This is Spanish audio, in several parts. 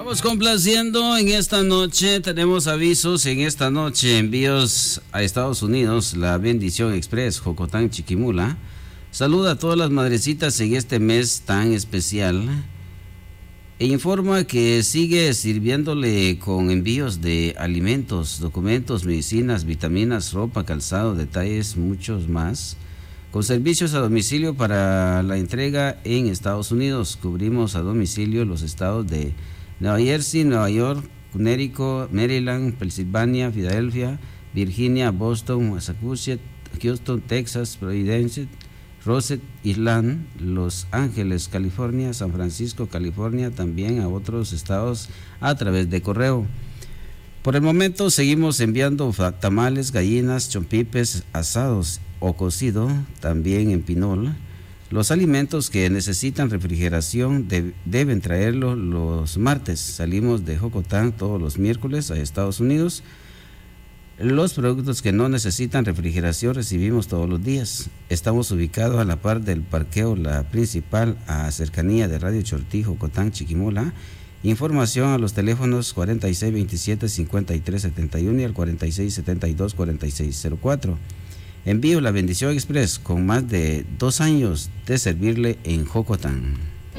Vamos complaciendo en esta noche, tenemos avisos en esta noche, envíos a Estados Unidos, la Bendición Express, Jocotán, Chiquimula. Saluda a todas las madrecitas en este mes tan especial e informa que sigue sirviéndole con envíos de alimentos, documentos, medicinas, vitaminas, ropa, calzado, detalles, muchos más. Con servicios a domicilio para la entrega en Estados Unidos. Cubrimos a domicilio los estados de Nueva Jersey, Nueva York, Connecticut, Maryland, Pensilvania, Filadelfia, Virginia, Boston, Massachusetts, Houston, Texas, Providence, Rhode Island, Los Ángeles, California, San Francisco, California, también a otros estados a través de correo. Por el momento seguimos enviando tamales, gallinas, chompipes, asados o cocido, también en pinol. Los alimentos que necesitan refrigeración deben traerlos los martes. Salimos de Jocotán todos los miércoles a Estados Unidos. Los productos que no necesitan refrigeración recibimos todos los días. Estamos ubicados a la par del parqueo La Principal, a cercanía de Radio Chortí, Jocotán, Chiquimula. Información a los teléfonos 4627-5371 y al 4672-4604. Envío La Bendición Express, con más de 2 años de servirle en Jocotán.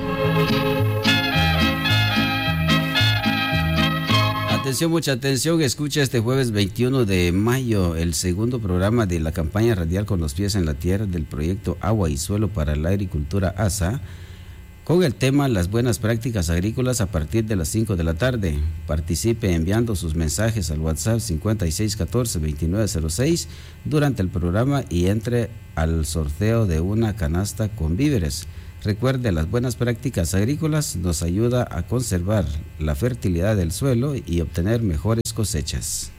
Atención, mucha atención, escucha este jueves 21 de mayo el segundo programa de la campaña radial Con los pies en la tierra del proyecto Agua y Suelo para la Agricultura ASA, con el tema Las buenas prácticas agrícolas a partir de las 5 de la tarde. Participe enviando sus mensajes al WhatsApp 5614-2906 durante el programa y entre al sorteo de una canasta con víveres. Recuerde, las buenas prácticas agrícolas nos ayuda a conservar la fertilidad del suelo y obtener mejores cosechas.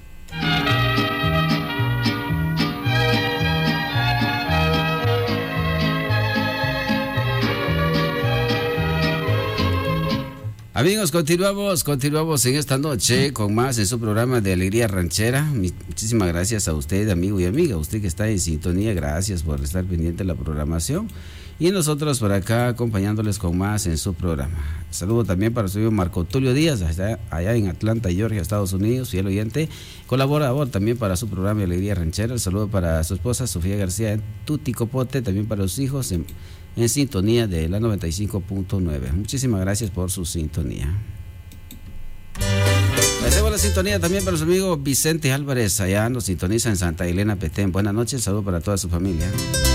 Amigos, continuamos en esta noche con más en su programa de Alegría Ranchera. Muchísimas gracias a usted, amigo y amiga, usted que está en sintonía, gracias por estar pendiente de la programación. Y nosotros por acá acompañándoles con más en su programa. Saludo también para su amigo Marco Tulio Díaz, allá en Atlanta, Georgia, Estados Unidos, fiel oyente, colaborador también para su programa de Alegría Ranchera. El saludo para su esposa Sofía García en Tuticopote, también para sus hijos en sintonía de la 95.9. Muchísimas gracias por su sintonía. Hacemos la sintonía también para su amigo Vicente Álvarez, allá nos sintoniza en Santa Elena, Petén. Buenas noches, saludo para toda su familia.